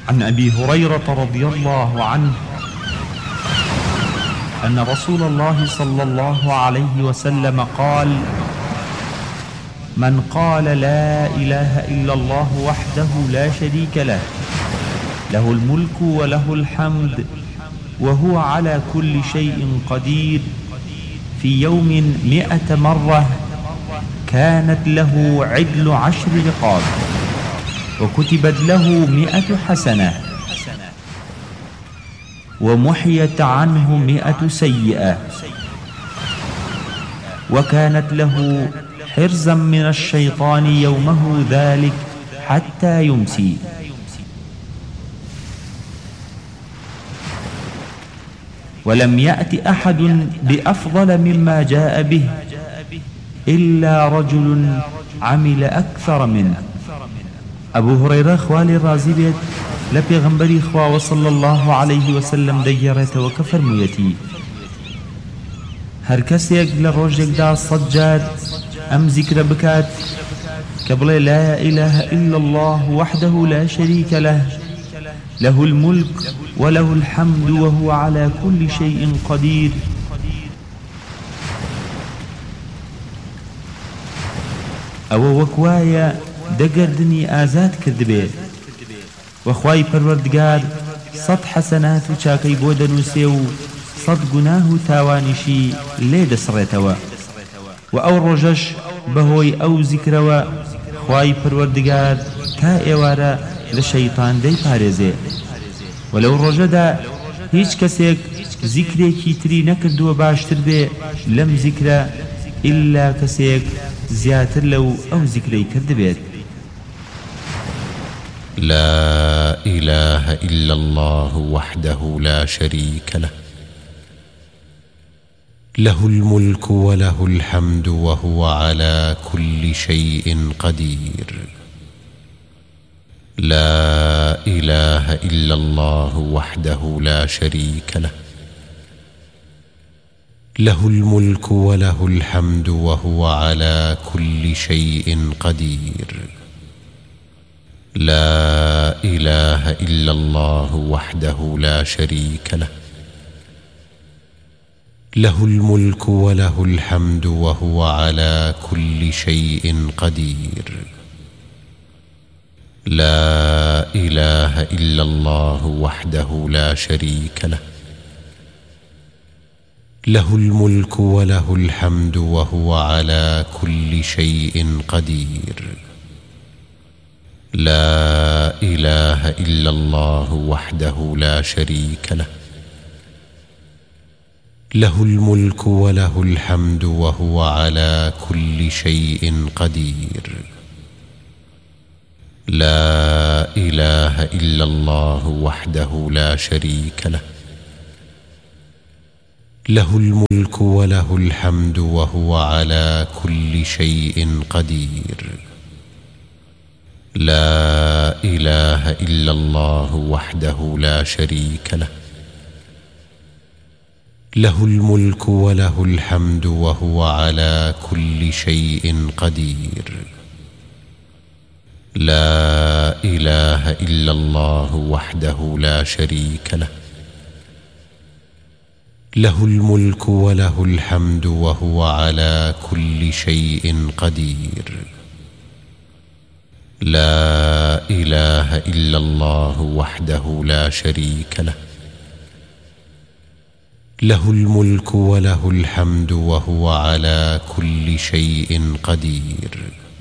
عن أبي هريرة رضي الله عنه أن رسول الله صلى الله عليه وسلم قال: من قال لا إله إلا الله وحده لا شريك له، له الملك وله الحمد وهو على كل شيء قدير، في يوم 100 مرة، كانت له عدل 10 رقاب، وكتبت له 100 حسنة، ومحيت عنه 100 سيئة، وكانت له حرزا من الشيطان يومه ذلك حتى يمسي. ولم يأت أحد بأفضل مما جاء به إلا رجل عمل أكثر منه. أبو هريرة خوالي رازي بيت لبيغمبري خواه صلى الله عليه وسلم ديارته وكفر ميتي هر كسيك لروجك دا صجاد أم ذكر بكات قبل لا إله إلا الله وحده لا شريك له، له الملك وله الحمد وهو على كل شيء قدير. أو وكوايا دقردني آزاد كذبه وخواي پروردگار 100 حسنات وچاكي بودن وسيو 100 گناه تاوانشي ليد سريتوا. وأو رجش بهوي أو ذكروا خواي پروردگار تا ايوارا لشيطان دي پاريزي. ولو رجدا هيچ كسيك ذكريكي تري نكردو باشتر بي لم ذكر إلا كسيك زياتر لو أو ذكري كرد بيت. لا إله إلا الله وحده لا شريك له، له الملك وله الحمد وهو على كل شيء قدير. لا إله إلا الله وحده لا شريك له، له الملك وله الحمد وهو على كل شيء قدير. لا إله إلا الله وحده لا شريك له، له الملك وله الحمد وهو على كل شيء قدير. لا إله إلا الله وحده لا شريك له، له الملك وله الحمد وهو على كل شيء قدير. لا إله إلا الله وحده لا شريك له، له الملك وله الحمد وهو على كل شيء قدير. لا إله إلا الله وحده لا شريك له، له الملك وله الحمد وهو على كل شيء قدير. لا إله إلا الله وحده لا شريك له، له الملك وله الحمد وهو على كل شيء قدير. لا إله إلا الله وحده لا شريك له، له الملك وله الحمد وهو على كل شيء قدير. لا إله إلا الله وحده لا شريك له، له الملك وله الحمد وهو على كل شيء قدير.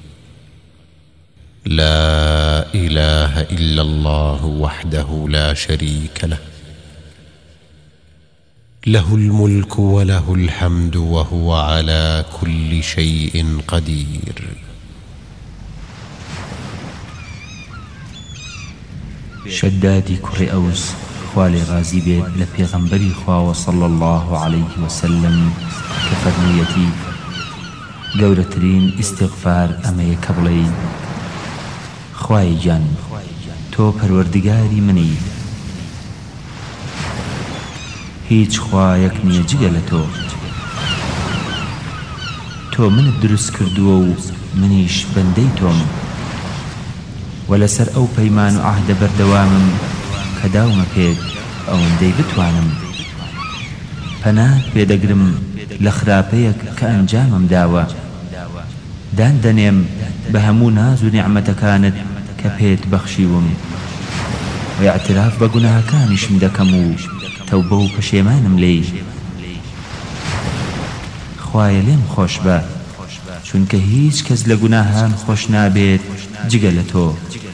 لا إله إلا الله وحده لا شريك له، له الملك وله الحمد وهو على كل شيء قدير. شدادي كري أوس خوالي غازي بيت لبيغمبري خواه صلى الله عليه وسلم كفرميتي قولترين استغفار أمي كبلي خواي جان تو پروردگاري مني هيج خوايك نيجيلتو تو من الدرس كردو منيش بنديتم ولسر أو بيمان عهد بردوامم کە داومە پێت ئەوەندەی بتوانم پەنات پێدەگرم لە خراپەیەک کە ئەنجامم داوە دان دەنێم بە هەموو ناز و نیعمەتەکانت کە پێت بەخشیوم و اعتراف بە گوناهەکانیشم دەکەم و تەوبە و پەشێمانم لێی خوایە لێم خۆش بە چونکە هیچ کەس لە گوناهان خۆش نابێت جگە لە تۆ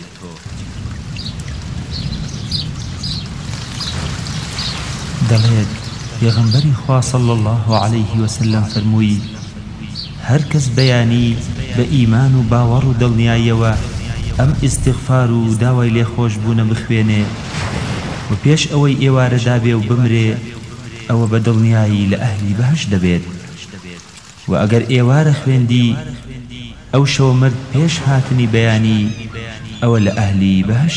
دەڵێت پێغەمبەری خوا صلی الله عليه وسلم فەرمووی هەر کەس بەیانی بە ئیمان و باوەڕ و دڵنیاییەوە ئەم ئیستیغفار و داوای لێخۆشبوونە بخوێنێ و پێش ئەوەی ئێوارە دابێ و بمرێ ئەوە بە دڵنیایی لە ئەهلی بەهەشت دەبێت و ئەگەر ئێوارە خوێندی ئەو شەو مرد پێش هاتنی بەیانی ئەوە لە ئەهلی بەهەشت